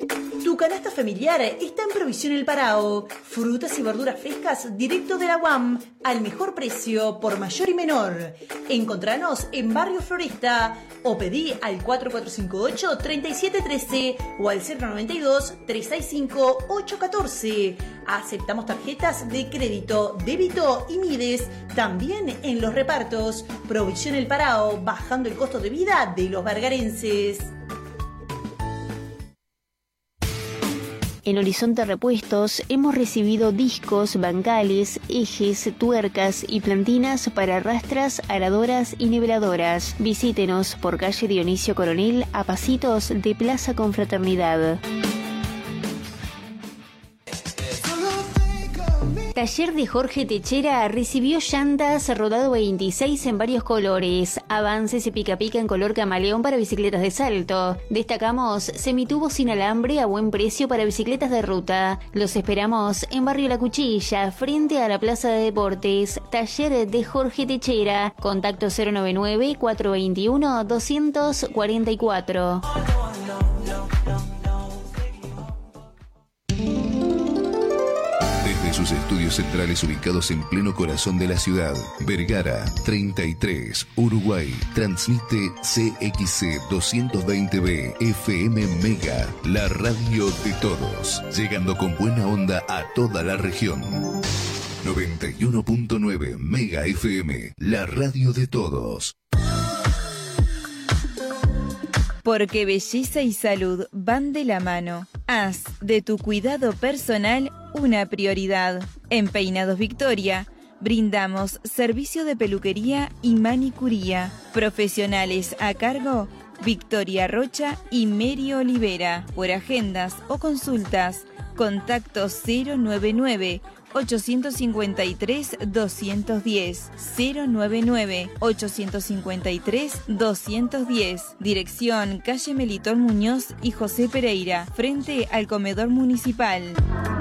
Tu canasta familiar está en Provisión El Parao. Frutas y verduras frescas directo de la UAM al mejor precio por mayor y menor. Encontranos en Barrio Floresta o pedí al 4458-3713 o al 092-365-814. Aceptamos tarjetas de crédito, débito y Mides, también en los repartos. Provisión El Parao, bajando el costo de vida de los vergarenses. En Horizonte Repuestos hemos recibido discos, bancales, ejes, tuercas y plantinas para rastras, aradoras y niveladoras. Visítenos por calle Dionisio Coronel a pasitos de Plaza Confraternidad. Taller de Jorge Techera recibió llantas rodado 26 en varios colores, avances y pica en color camaleón para bicicletas de salto. Destacamos semitubos sin alambre a buen precio para bicicletas de ruta. Los esperamos en Barrio La Cuchilla, frente a la Plaza de Deportes. Taller de Jorge Techera. Contacto 099-421-244. Sus estudios centrales ubicados en pleno corazón de la ciudad. Vergara 33, Uruguay. Transmite CXC 220B FM Mega, la radio de todos, llegando con buena onda a toda la región. 91.9 Mega FM, la radio de todos. Porque belleza y salud van de la mano. Haz de tu cuidado personal una prioridad. En Peinados Victoria brindamos servicio de peluquería y manicuría. Profesionales a cargo Victoria Rocha y Mary Olivera. Por agendas o consultas, contacto 099-853-210. 099-853-210. Dirección calle Melitón Muñoz y José Pereira, frente al comedor municipal.